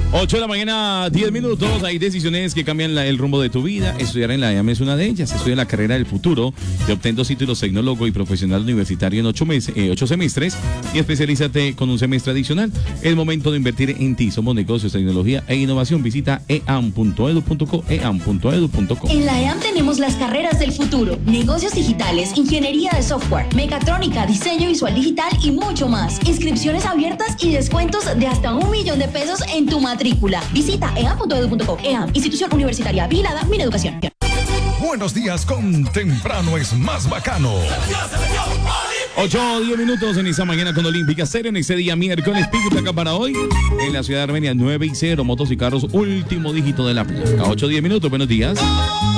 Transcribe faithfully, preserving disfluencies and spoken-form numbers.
ocho de la mañana, diez minutos. Hay decisiones que cambian la, el rumbo de tu vida. Estudiar en la E A M es una de ellas. Estudia la carrera del futuro. Te obtén dos títulos tecnólogo y profesional universitario en ocho, meses, eh, ocho semestres y especialízate con un semestre adicional. Es momento de invertir en ti. Somos negocios, tecnología e innovación. Visita e a m punto edu punto co, e a m punto edu punto co. En la E A M tenemos las carreras del futuro: negocios digitales, ingeniería de software, mecatrónica, diseño visual digital y mucho más. Inscripciones abiertas y descuentos de hasta un millón de pesos en tu matrícula. Visita e a m punto edu punto co. E A M, institución universitaria vigilada, Mineducación. Buenos días con Temprano es más bacano. ocho o diez minutos en esta mañana con Olímpica Cero. En este día miércoles, pico acá para hoy. En la ciudad de Armenia, nueve y cero. Motos y carros, último dígito de la placa. ocho o diez minutos, buenos días.